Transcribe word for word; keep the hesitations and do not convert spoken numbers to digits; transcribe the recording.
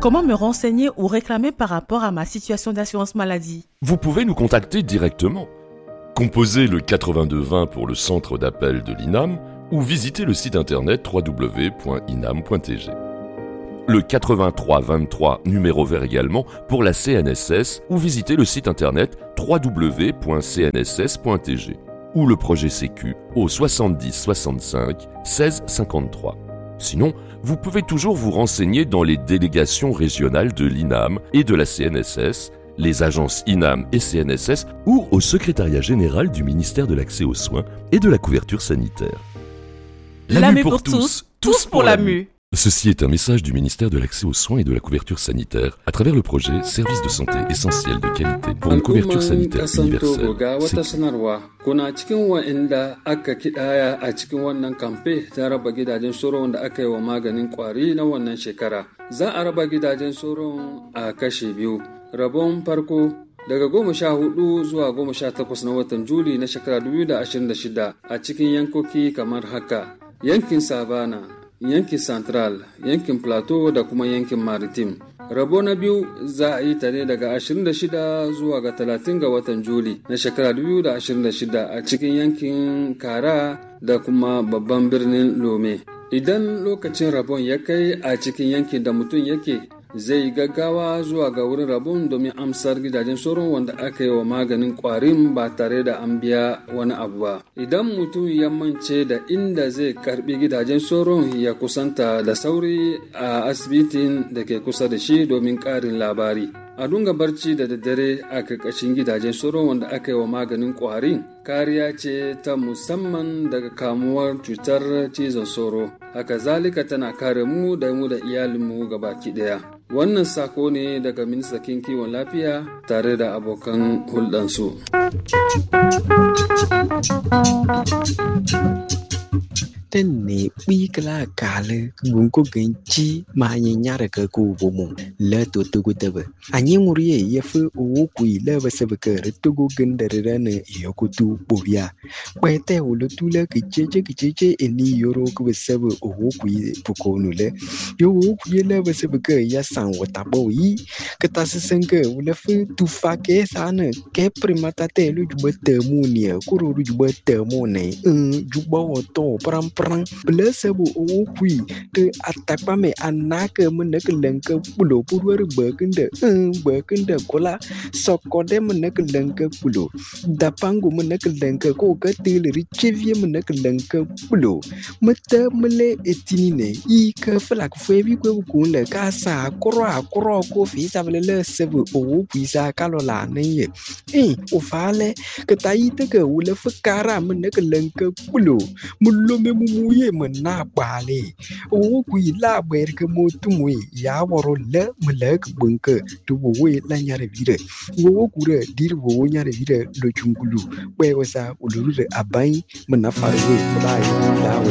Comment me renseigner ou réclamer par rapport à ma situation d'assurance maladie? Vous pouvez nous contacter directement. Composez le quatre-vingt-deux vingt pour le centre d'appel de l'I N A M ou visitez le site internet w w w point inam point t g. Le quatre-vingt-trois vingt-trois numéro vert également pour la C N S S ou visitez le site internet w w w point c n s s point t g ou le projet Sécu au soixante-dix soixante-cinq seize cinquante-trois. Sinon, vous pouvez toujours vous renseigner dans les délégations régionales de l'I N A M et de la C N S S, les agences I N A M et C N S S ou au secrétariat général du ministère de l'accès aux soins et de la couverture sanitaire. La, la M U pour, pour tous, tous pour la M U. Ceci est un message du ministère de l'accès aux soins et de la couverture sanitaire à travers le projet Service de santé essentiel de qualité pour une couverture sanitaire universelle. wata sanarwa kuna cikin wa'inda aka kidaya a cikin wannan kamfe ta raba gidajen soron da aka yi wa maganin kwari na wannan shekara. Za a raba gidajen soron a kashe biyu. Rabon farko daga goma sha hudu zuwa goma sha takwas na watan Juli na shekara dubu da ashirin da shida a cikin yankoki kamar haka: yankin Savana, yankin Central, yankin Plateau da kuma yankin Maritime. Rabo na biyu za a yi ta ne daga ashirin da shida zuwa ga talatin ga watan Juli na shekara dubu da ashirin da shida a cikin yankin Kara da kuma babban birnin Lome. Idan lokacin rabon ya kai a cikin yankin da mutum yake, zai gaggawa zuwa ga wurin rabon domin amsar gidajen sauron wanda aka yi wa maganin kwarin ba tare da an biya wani abu ba. Idan mutum ya mance da inda zai karbi gidajen sauron, ya kusanta da sauri a asibitin da ke kusa da shi domin karin labari. A dunga barci da daddare a karkashin gidajen sauron wanda aka yi wa maganin kwarin kariya ce ta musamman daga kamuwar cutar cizon sauro. Haka zalika tana kare mu da mu da iyalinmu gabaki daya. Wannan sako ne daga ministan kiwon lafiya tare da abokan hulɗansu. Tenne bigla kale gunko genchi ma nyara ka ku bomo la to to gutaba anyi muriye yefu o ku ile ba se ka to go gendare ne yokutu bobia kwete ulo tula kicheche kicheche eni yoro ku se o ku puko nule yo ku ile ba se ka ya san wata boyi ka ta se senke ulo fu tu fa ke sana ke primata te lu jubete munia ku ru jubete mone un jubo to pram Blessable o qui to attack me anaka munakanka pulo purwer burkinde burkinde kola sokode munakanka pulo dapangu munakanka ko katil richevie munakanka pulo mata mele etinine i ka flak febi ko ko le ka sa kro akro ko fi sa le sebe o qui sa kalola ne eh o fale ka taite ka ule fakara munakanka pulo mullo me muye mena bale o ku ila ber ke motumwe ya woro le mlek bunke to we la nyare vire wo ku re dir wo nyare vire do chungulu we wasa uluru abai mena farwe bala ya we